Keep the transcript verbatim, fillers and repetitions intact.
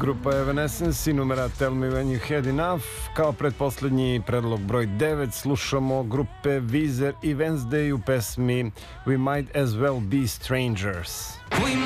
Grupa Evanescence i numera Tell Me When You Had Enough. Kao pretposlednji predlog broj devet slušamo grupe Weezer i Wednesday u pesmi We Might As Well Be Strangers.